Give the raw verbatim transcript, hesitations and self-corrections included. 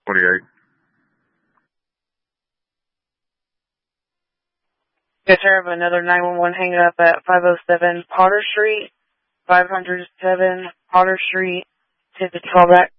twenty-eight. Yes, sir. I have another nine one one hanging up at five oh seven Potter Street, five oh seven Potter Street. Take the call back.